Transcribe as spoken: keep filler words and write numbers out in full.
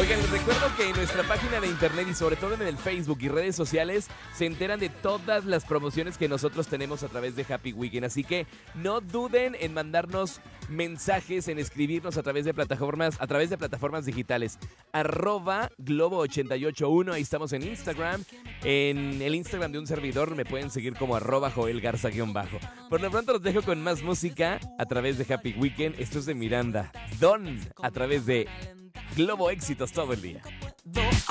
Oigan, les recuerdo que en nuestra página de internet y sobre todo en el Facebook y redes sociales se enteran de todas las promociones que nosotros tenemos a través de Happy Weekend. Así que no duden en mandarnos mensajes, en escribirnos a través de plataformas, a través de plataformas digitales. Arroba Globo ochenta y ocho uno, ahí estamos en Instagram. En el Instagram de un servidor me pueden seguir como arroba Joel Garza guión bajo. Por lo pronto los dejo con más música a través de Happy Weekend. Esto es de Miranda. Don, a través de Globo Éxitos todo el día.